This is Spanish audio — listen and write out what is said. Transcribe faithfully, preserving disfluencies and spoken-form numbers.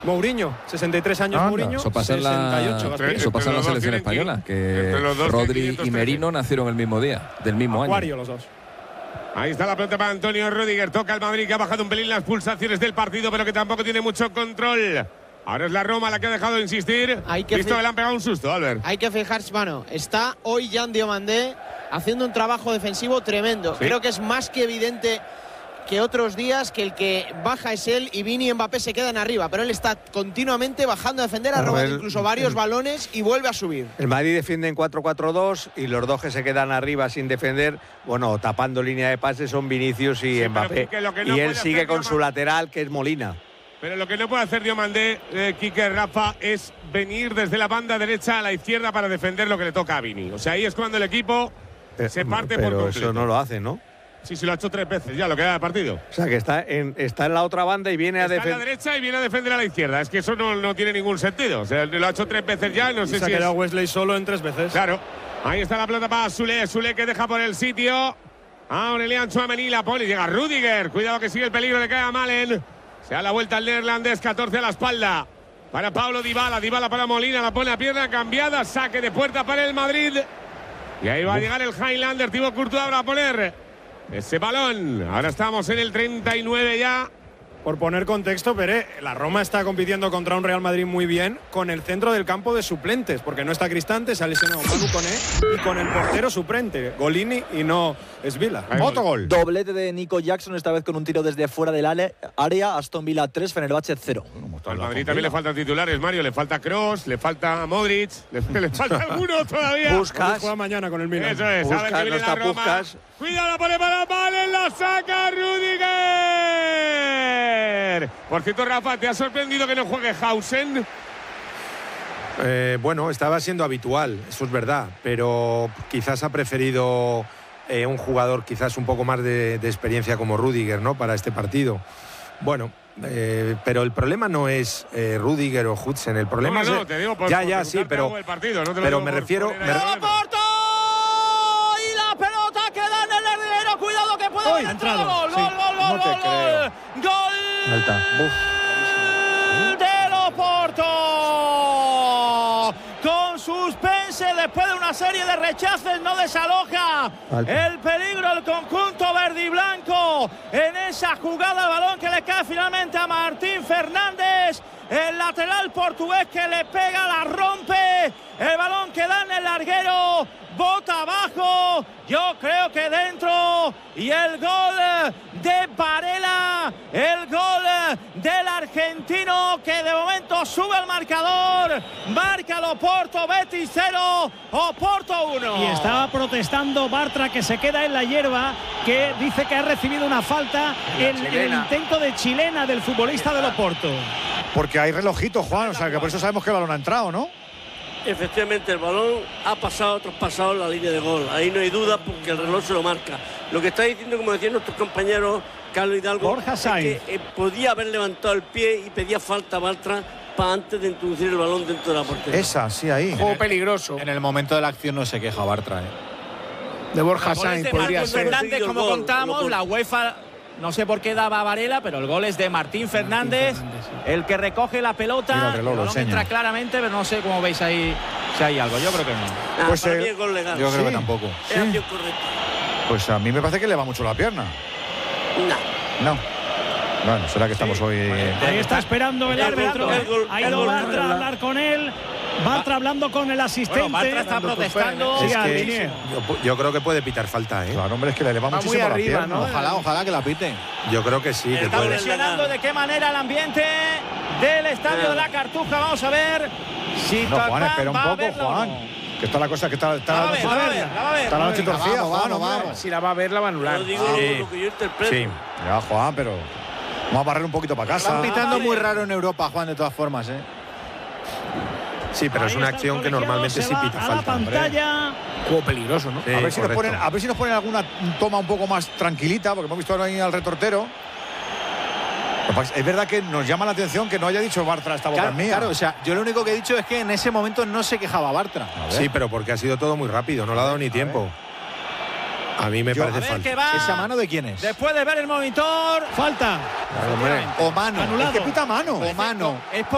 Mourinho, sesenta y tres años. Anda. Mourinho, eso pasa en la, eso pasa en la selección española, que Rodri y Merino nacieron el mismo día, del mismo Acuario, año. los dos. Ahí está la pelota para Antonio Rüdiger. Toca el Madrid, que ha bajado un pelín las pulsaciones del partido, pero que tampoco tiene mucho control. Ahora es la Roma la que ha dejado de insistir. Hay que Visto que le han pegado un susto, Albert. Hay que fijarse, bueno, está hoy Jan Diomandé haciendo un trabajo defensivo tremendo. ¿Sí? Creo que es más que evidente que otros días que el que baja es él y Vini y Mbappé se quedan arriba, pero él está continuamente bajando a defender, ha robado incluso varios el, balones y vuelve a subir. El Madrid defiende en cuatro cuatro dos y los dos que se quedan arriba sin defender, bueno, tapando línea de pases son Vinicius y sí, Mbappé. No y él sigue con su lateral, que es Molina. Pero lo que no puede hacer Diomandé, eh, Quique, Rafa, es venir desde la banda derecha a la izquierda para defender lo que le toca a Vini. O sea, ahí es cuando el equipo eh, se parte pero por completo. Pero eso no lo hace, ¿no? Sí, sí, lo ha hecho tres veces ya, lo que da de partido. O sea, que está en, está en la otra banda y viene está a defender. Está a la derecha y viene a defender a la izquierda. Es que eso no, no tiene ningún sentido. O sea, lo ha hecho tres veces ya, no sé y se si ha quedado es... Wesley solo en tres veces. Claro. Ahí está la pelota para Sule. Sule que deja por el sitio a Aurelian Tchouaméni, la pone. Llega Rüdiger. Cuidado que sigue el peligro, le cae a Malen. Se da la vuelta al neerlandés, catorce a la espalda. Para Paulo Dybala, Dybala para Molina, la pone a pierna cambiada. Saque de puerta para el Madrid. Y ahí va Uf. a llegar el Highlander. Thibaut Courtois va a poner ese balón. Ahora estamos en el treinta y nueve ya. Por poner contexto, Pere, la Roma está compitiendo contra un Real Madrid muy bien con el centro del campo de suplentes, porque no está Cristante, se ha lesionado Manu Koné y con el portero suplente, Golini y no Svila. Autogol. Doblete de Nico Jackson, esta vez con un tiro desde fuera del área. Aston Villa tres, Fenerbahce cero. Al Madrid también le faltan titulares, Mario. Le falta Kroos, le falta Modric, le, le falta alguno todavía. Buscas. Juega mañana con el Milan. Eso es. Buscas, no está Buscas. Cuidado, la pone para Malen, la saca Rüdiger. Por cierto, Rafa, ¿te ha sorprendido que no juegue Hausen? Eh, bueno, estaba siendo habitual, eso es verdad, pero quizás ha preferido eh, un jugador quizás un poco más de, de experiencia como Rüdiger, ¿no? Para este partido. Bueno, eh, pero el problema no es eh, Rüdiger o Hutzen, el problema no, no, es... te digo por, ya, por ya, sí, pero, el partido, no te pero lo me por, refiero... Por me re... Porto y la pelota queda en el larguero, cuidado que puede haber entrado. Gol, sí. gol, gol, no gol, te gol, creo. gol. Alta. De Oporto. Con suspense después de una serie de rechaces no desaloja Alta. el peligro el conjunto verde y blanco en esa jugada, el balón que le cae finalmente a Martín Fernández, el lateral portugués que le pega, la rompe, el balón que da en el larguero, bota abajo, yo creo que dentro, y el gol de Varela, el gol del argentino que de momento sube al marcador, marca el Oporto, Betis cero, Oporto uno. Y estaba protestando Bartra, que se queda en la hierba, que dice que ha recibido una falta en el intento de chilena del futbolista del Oporto. Porque hay relojito, Juan, o sea que por eso sabemos que el balón ha entrado, ¿no? Efectivamente, el balón ha pasado, traspasado la línea de gol. Ahí no hay duda porque el reloj se lo marca. Lo que está diciendo, como decían nuestros compañeros Carlos Hidalgo, Borja es que eh, podía haber levantado el pie y pedía falta a Bartra para antes de introducir el balón dentro de la portería. Esa, sí, ahí. Juego peligroso. En el momento de la acción no se queja Bartra, ¿eh? De Borja Sainz podría ser. Fernández, como contamos, la UEFA... No sé por qué daba a Varela, pero el gol es de Martín Fernández, Martín Fernández sí. el que recoge la pelota. Mira, el reloj, el balón entra claramente, pero no sé cómo veis ahí si hay algo. Yo creo que no. Ah, pues para eh, mí es gol legal. Yo creo sí. que tampoco. Es acción correcta. Pues a mí me parece que le va mucho la pierna. No. No. Bueno, será que estamos sí. hoy... Eh... Ahí está esperando el, el árbitro. Gol, el gol, ha ido Bartra a hablar con él. Bartra hablando con el asistente. Bueno, Bartra está protestando. Es que yo, yo creo que puede pitar falta, ¿eh? Claro, hombre, es que le va muchísimo muy arriba, la pierna. ¿no? Ojalá, ojalá que la pite. Yo creo que sí. Está que presionando de qué manera el ambiente del estadio de la Cartuja. Vamos a ver si no, Juan, espera un va poco, Juan. No. Que está la cosa que está... está la va a ver, la va a ver, la va a ver. Está la noche torcida, Juan, vamos, vamos. Si la va a ver, la va a anular. Lo digo sí. lo que yo interpreto. Sí. Ya, Juan, pero... Vamos a barrer un poquito para casa. Están pitando muy raro en Europa, Juan, de todas formas, ¿eh? Sí, pero ahí es una acción que normalmente sí pita a falta. La pantalla. Juego peligroso, ¿no? Sí, a, ver si nos ponen, a ver si nos ponen alguna toma un poco más tranquilita, porque hemos visto ahora ahí al retortero. Es verdad que nos llama la atención que no haya dicho Bartra esta boca claro, mía. Claro, o sea, yo lo único que he dicho es que en ese momento no se quejaba Bartra. Sí, pero porque ha sido todo muy rápido, no le ha dado ni tiempo. A mí me Yo, parece a ver falta. qué va. ¿Esa mano de quién es? Después de ver el monitor, falta. Claro, o mano. Anulado. Es que pita mano. O mano. Es por